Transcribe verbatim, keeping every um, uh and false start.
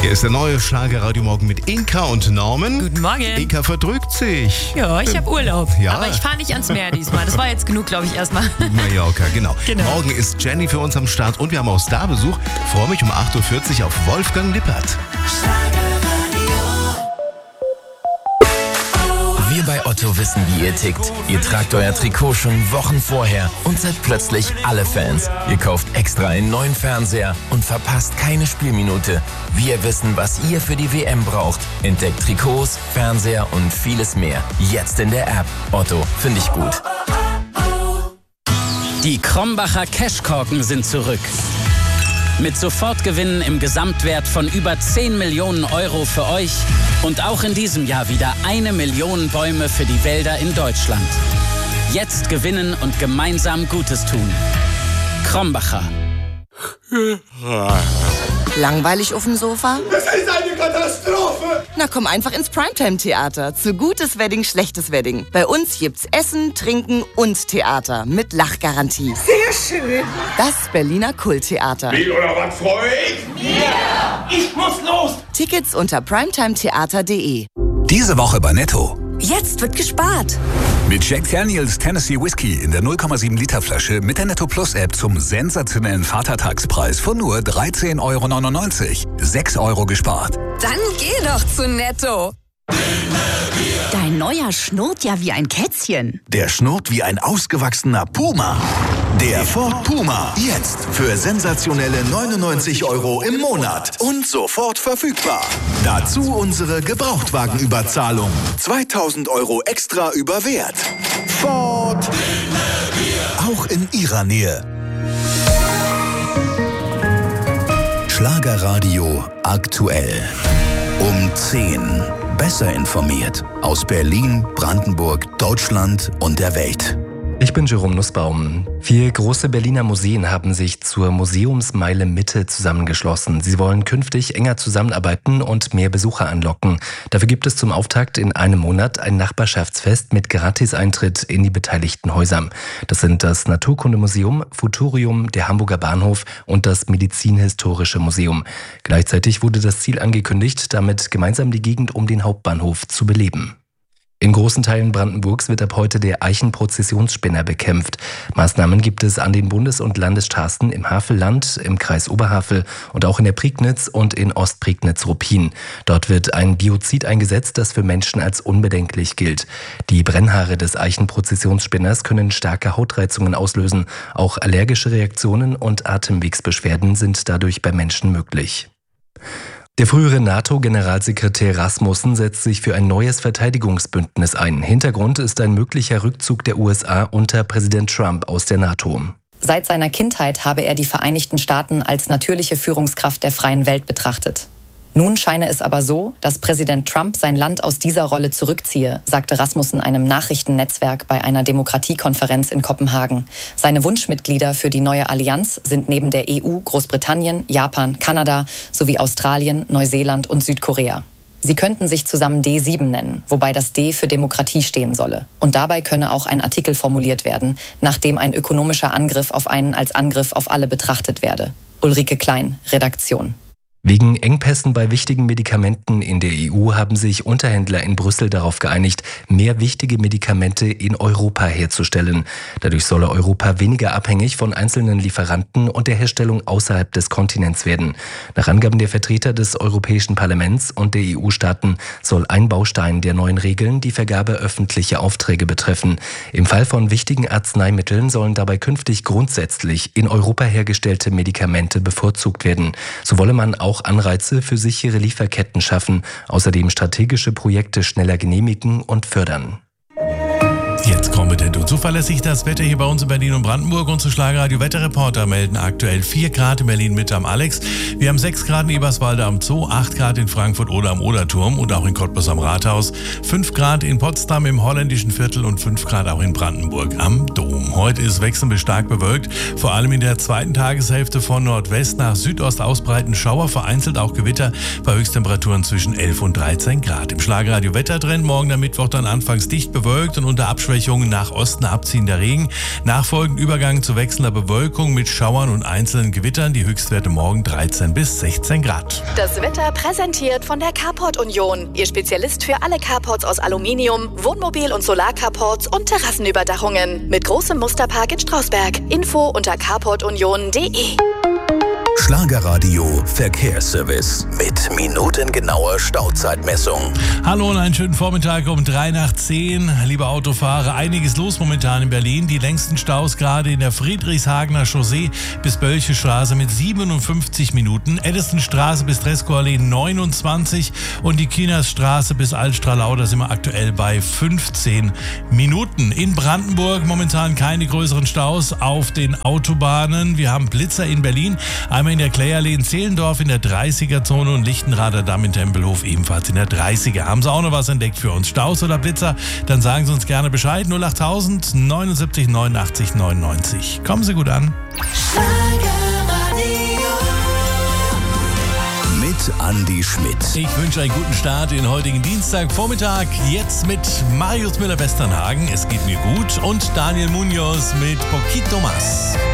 Hier ist der neue Schlagerradio Morgen mit Inka und Norman. Guten Morgen. Inka verdrückt sich. Ja, ich habe Urlaub. Ja. Aber ich fahre nicht ans Meer diesmal. Das war jetzt genug, glaube ich, erstmal. Mallorca, genau. Genau. Morgen ist Jenny für uns am Start und wir haben auch Starbesuch. Freue mich um acht Uhr vierzig auf Wolfgang Lippert. Wir bei Otto wissen, wie ihr tickt. Ihr tragt euer Trikot schon Wochen vorher und seid plötzlich alle Fans. Ihr kauft extra einen neuen Fernseher und verpasst keine Spielminute. Wir wissen, was ihr für die W M braucht. Entdeckt Trikots, Fernseher und vieles mehr. Jetzt in der App. Otto, finde ich gut. Die Krombacher Cashkorken sind zurück. Mit Sofortgewinnen im Gesamtwert von über zehn Millionen Euro für euch und auch in diesem Jahr wieder eine Million Bäume für die Wälder in Deutschland. Jetzt gewinnen und gemeinsam Gutes tun. Krombacher. Langweilig auf dem Sofa? Das ist eine Katastrophe! Na komm einfach ins Primetime-Theater. Zu gutes Wedding, schlechtes Wedding. Bei uns gibt's Essen, Trinken und Theater mit Lachgarantie. Sehr schön! Das Berliner Kulttheater. Wie oder was freue ich? Ja! Ich muss los! Tickets unter primetimetheater punkt de. Diese Woche bei Netto. Jetzt wird gespart. Mit Jack Daniels Tennessee Whiskey in der null Komma sieben Liter Flasche mit der Netto Plus App zum sensationellen Vatertagspreis von nur dreizehn Euro neunundneunzig. sechs Euro gespart. Dann geh doch zu Netto. Dein neuer schnurrt ja wie ein Kätzchen. Der schnurrt wie ein ausgewachsener Puma. Der Ford Puma. Jetzt für sensationelle neunundneunzig Euro im Monat. Und sofort verfügbar. Dazu unsere Gebrauchtwagenüberzahlung. zweitausend Euro extra über Wert. Ford. Auch in Ihrer Nähe. Schlagerradio aktuell. Um zehn. Besser informiert. Aus Berlin, Brandenburg, Deutschland und der Welt. Ich bin Jerome Nussbaum. Vier große Berliner Museen haben sich zur Museumsmeile Mitte zusammengeschlossen. Sie wollen künftig enger zusammenarbeiten und mehr Besucher anlocken. Dafür gibt es zum Auftakt in einem Monat ein Nachbarschaftsfest mit Gratiseintritt in die beteiligten Häuser. Das sind das Naturkundemuseum, Futurium, der Hamburger Bahnhof und das Medizinhistorische Museum. Gleichzeitig wurde das Ziel angekündigt, damit gemeinsam die Gegend um den Hauptbahnhof zu beleben. In großen Teilen Brandenburgs wird ab heute der Eichenprozessionsspinner bekämpft. Maßnahmen gibt es an den Bundes- und Landesstraßen im Havelland, im Kreis Oberhavel und auch in der Prignitz und in Ostprignitz-Ruppin. Dort wird ein Biozid eingesetzt, das für Menschen als unbedenklich gilt. Die Brennhaare des Eichenprozessionsspinners können starke Hautreizungen auslösen. Auch allergische Reaktionen und Atemwegsbeschwerden sind dadurch bei Menschen möglich. Der frühere NATO-Generalsekretär Rasmussen setzt sich für ein neues Verteidigungsbündnis ein. Hintergrund ist ein möglicher Rückzug der U S A unter Präsident Trump aus der NATO. Seit seiner Kindheit habe er die Vereinigten Staaten als natürliche Führungskraft der freien Welt betrachtet. Nun scheine es aber so, dass Präsident Trump sein Land aus dieser Rolle zurückziehe, sagte Rasmussen einem Nachrichtennetzwerk bei einer Demokratiekonferenz in Kopenhagen. Seine Wunschmitglieder für die neue Allianz sind neben der E U Großbritannien, Japan, Kanada sowie Australien, Neuseeland und Südkorea. Sie könnten sich zusammen D sieben nennen, wobei das D für Demokratie stehen solle. Und dabei könne auch ein Artikel formuliert werden, nachdem ein ökonomischer Angriff auf einen als Angriff auf alle betrachtet werde. Ulrike Klein, Redaktion. Wegen Engpässen bei wichtigen Medikamenten in der E U haben sich Unterhändler in Brüssel darauf geeinigt, mehr wichtige Medikamente in Europa herzustellen. Dadurch solle Europa weniger abhängig von einzelnen Lieferanten und der Herstellung außerhalb des Kontinents werden. Nach Angaben der Vertreter des Europäischen Parlaments und der E U-Staaten soll ein Baustein der neuen Regeln die Vergabe öffentlicher Aufträge betreffen. Im Fall von wichtigen Arzneimitteln sollen dabei künftig grundsätzlich in Europa hergestellte Medikamente bevorzugt werden. So wolle man auch Anreize für sichere Lieferketten schaffen, außerdem strategische Projekte schneller genehmigen und fördern. Jetzt kompetent und zuverlässig das Wetter hier bei uns in Berlin und Brandenburg. Unsere Schlagerradio-Wetterreporter melden aktuell vier Grad in Berlin-Mitte am Alex. Wir haben sechs Grad in Eberswalde am Zoo, acht Grad in Frankfurt oder am Oderturm und auch in Cottbus am Rathaus, fünf Grad in Potsdam im holländischen Viertel und fünf Grad auch in Brandenburg am Dom. Heute ist wechselnd bis stark bewölkt, vor allem in der zweiten Tageshälfte von Nordwest nach Südost ausbreiten Schauer, vereinzelt auch Gewitter bei Höchsttemperaturen zwischen elf und dreizehn Grad. Im Schlagerradio-Wettertrend morgen am Mittwoch dann anfangs dicht bewölkt und unter Abschluss Abschwächung, nach Osten abziehender Regen. Nachfolgend Übergang zu wechselnder Bewölkung mit Schauern und einzelnen Gewittern. Die Höchstwerte morgen dreizehn bis sechzehn Grad. Das Wetter präsentiert von der Carport Union. Ihr Spezialist für alle Carports aus Aluminium, Wohnmobil- und Solarcarports und Terrassenüberdachungen. Mit großem Musterpark in Strausberg. Info unter carport union punkt de. Schlagerradio Verkehrsservice mit minutengenauer Stauzeitmessung. Hallo und einen schönen Vormittag um drei nach zehn. Liebe Autofahrer, einiges los momentan in Berlin. Die längsten Staus gerade in der Friedrichshagener Chaussee bis Bölche Straße mit siebenundfünfzig Minuten. Edisonstraße bis Dreskoallee neunundzwanzig und die Kienasstraße bis Altstralau, da sind wir aktuell bei fünfzehn Minuten. In Brandenburg momentan keine größeren Staus auf den Autobahnen. Wir haben Blitzer in Berlin. Einmal in der Kläallee in Zehlendorf in der dreißiger-Zone und Lichtenrader Damm in Tempelhof ebenfalls in der dreißiger. Haben Sie auch noch was entdeckt für uns? Staus oder Blitzer? Dann sagen Sie uns gerne Bescheid. null achttausend neunundsiebzig neunundachtzig neunundneunzig. Kommen Sie gut an. Mit Andi Schmidt. Ich wünsche einen guten Start in den heutigen Dienstagvormittag. Jetzt mit Marius Müller-Westernhagen. Es geht mir gut. Und Daniel Munoz mit Poquito Más.